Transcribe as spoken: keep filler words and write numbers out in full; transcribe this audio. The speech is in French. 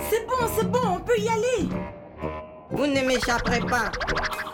C'est bon, c'est bon, on peut y aller. Vous ne m'échapperez pas.